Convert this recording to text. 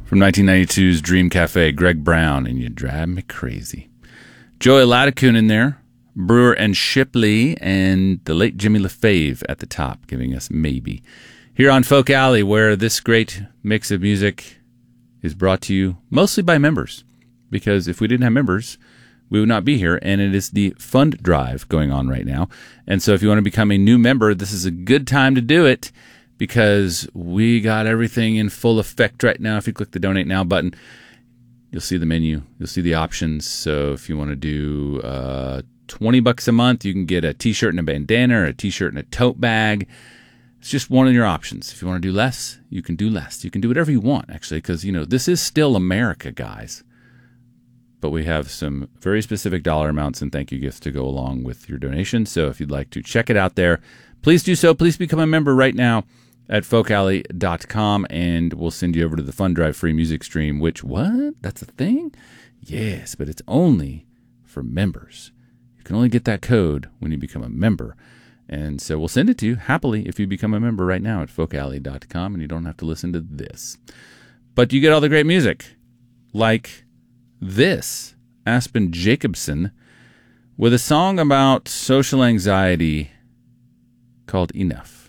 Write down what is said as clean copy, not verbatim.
From 1992's Dream Cafe, Greg Brown, and You Drive Me Crazy. Joey Ladakun in there, Brewer and Shipley, and the late Jimmy LaFave at the top, giving us Maybe. Here on Folk Alley, where this great mix of music is brought to you mostly by members. Because if we didn't have members, we would not be here, and it is the fund drive going on right now. And so if you want to become a new member, this is a good time to do it, because we got everything in full effect right now. If you click the Donate Now button, you'll see the menu. You'll see the options. So if you want to do $20 a month, you can get a T-shirt and a bandana, or a T-shirt and a tote bag. It's just one of your options. If you want to do less, you can do less. You can do whatever you want, actually, because, this is still America, guys. But we have some very specific dollar amounts and thank you gifts to go along with your donation. So if you'd like to check it out there, please do so. Please become a member right now at folkalley.com, and we'll send you over to the Fund Drive free music stream, which, what? That's a thing? Yes, but it's only for members. You can only get that code when you become a member. And so we'll send it to you happily if you become a member right now at folkalley.com, and you don't have to listen to this. But you get all the great music, like this, Aspen Jacobson, with a song about social anxiety called Enough.